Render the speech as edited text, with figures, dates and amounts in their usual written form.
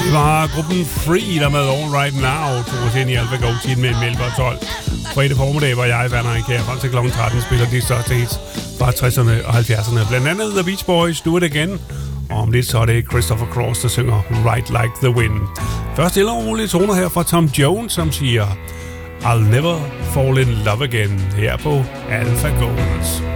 Det var gruppen Free, der med All Right Now, tog os ind i Alfa Gold-tiden med en Melba 12. Fredag formiddag var jeg, Werner Einkær, frem til kl. 13 spiller de største hits fra 60'erne og 70'erne. Blandt andet The Beach Boys, Do It Again. Og om lidt så er det Christopher Cross, der synger Right Like the Wind. Først stille og rolige toner her fra Tom Jones, som siger I'll Never Fall in Love Again her på Alfa Gold.